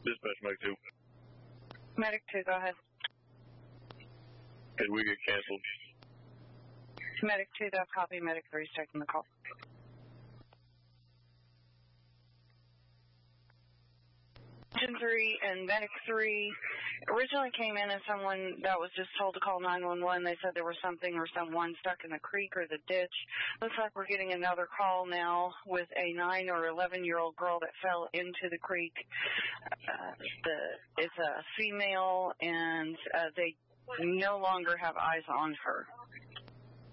Dispatch Medic 2. Medic 2, go ahead. Did we get canceled? Medic 2, that copy. Medic 3 is taking the call. Engine 3 and Medic 3 originally came in as someone that was just told to call 911. They said there was something or someone stuck in the creek or the ditch. Looks like we're getting another call now with a 9 or 11-year-old girl that fell into the creek. It's a female, and they no longer have eyes on her.